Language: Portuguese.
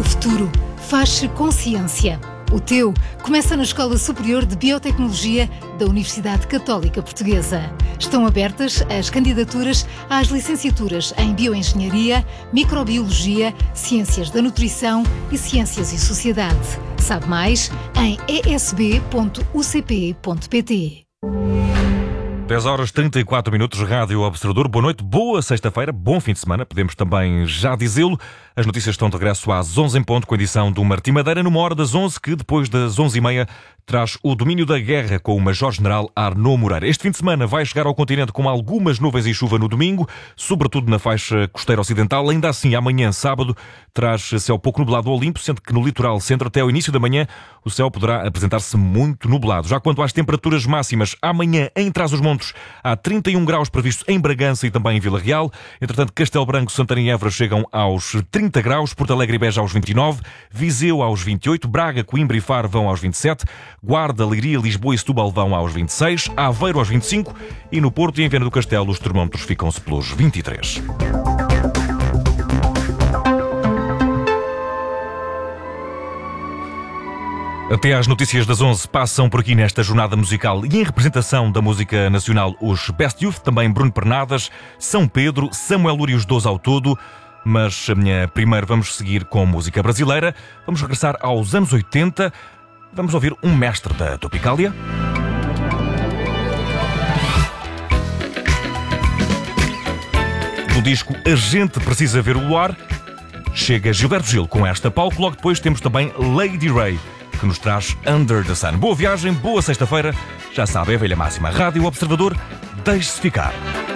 futuro faz-se com ciência. O teu começa na Escola Superior de Biotecnologia da Universidade Católica Portuguesa. Estão abertas as candidaturas às licenciaturas em Bioengenharia, Microbiologia, Ciências da Nutrição e Ciências e Sociedade. Sabe mais em esb.ucp.pt. 10 horas 34 minutos, Rádio Observador. Boa noite, boa sexta-feira, bom fim de semana, podemos também já dizê-lo. As notícias estão de regresso às 11 em ponto, com a edição do Martim Madeira, numa hora das 11, que depois das 11h30 traz o domínio da guerra com o Major-General Arnaud Moreira. Este fim de semana vai chegar ao continente com algumas nuvens e chuva no domingo, sobretudo na faixa costeira ocidental. Ainda assim, amanhã, sábado, traz céu pouco nublado ao limpo, sendo que no litoral centro até ao início da manhã o céu poderá apresentar-se muito nublado. Já quanto às temperaturas máximas, amanhã em Trás-os-Montes há 31 graus previstos em Bragança e também em Vila Real. Entretanto, Castelo Branco, Santana e Évora chegam aos 30 graus, Porto Alegre e Beja aos 29, Viseu aos 28, Braga, Coimbra e Faro vão aos 27, Guarda, Leiria, Lisboa e Setúbal vão aos 26, Aveiro aos 25 e no Porto e em Viana do Castelo os termómetros ficam-se pelos 23. Até às notícias das 11 passam por aqui nesta jornada musical e em representação da música nacional os Best Youth, também Bruno Pernadas, São Pedro, Samuel Lúria e os 12 ao todo. Mas primeiro vamos seguir com música brasileira. Vamos regressar aos anos 80. Vamos ouvir um mestre da Tropicália. Do disco A Gente Precisa Ver o Luar, chega Gilberto Gil com esta palco. Logo depois temos também Lady Ray, que nos traz Under the Sun. Boa viagem, boa sexta-feira. Já sabe, é a velha máxima. Rádio Observador, deixe-se ficar.